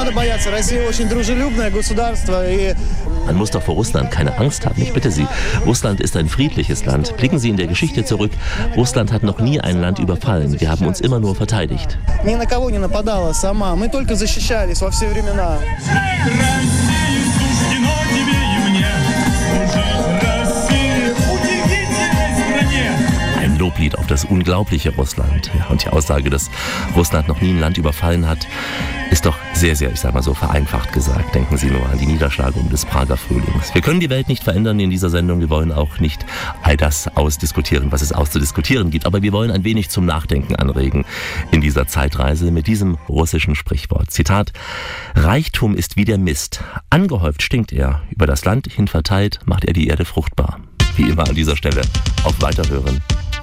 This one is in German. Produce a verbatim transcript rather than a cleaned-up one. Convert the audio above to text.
Man muss doch vor Russland keine Angst haben, ich bitte Sie. Russland ist ein friedliches Land. Blicken Sie in der Geschichte zurück. Russland hat noch nie ein Land überfallen. Wir haben uns immer nur verteidigt. Ein Loblied auf das unglaubliche Russland. Ja, und die Aussage, dass Russland noch nie ein Land überfallen hat, ist doch sehr, sehr, ich sag mal so, vereinfacht gesagt. Denken Sie nur an die Niederschlagung des Prager Frühlings. Wir können die Welt nicht verändern in dieser Sendung. Wir wollen auch nicht all das ausdiskutieren, was es auszudiskutieren gibt. Aber wir wollen ein wenig zum Nachdenken anregen in dieser Zeitreise mit diesem russischen Sprichwort. Zitat: Reichtum ist wie der Mist. Angehäuft stinkt er. Über das Land hin verteilt macht er die Erde fruchtbar. Wie immer an dieser Stelle auf Weiterhören.